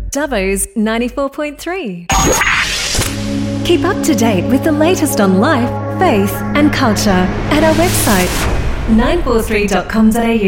Dubbo's 94.3. Keep up to date with the latest on life, faith and culture at our website 943.com.au.